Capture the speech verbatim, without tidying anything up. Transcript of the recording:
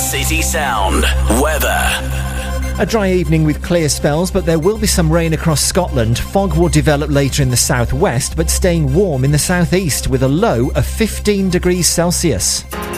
City Sound. Weather. A dry evening with clear spells, but there will be some rain across Scotland. Fog will develop later in the southwest, but staying warm in the southeast with a low of fifteen degrees Celsius.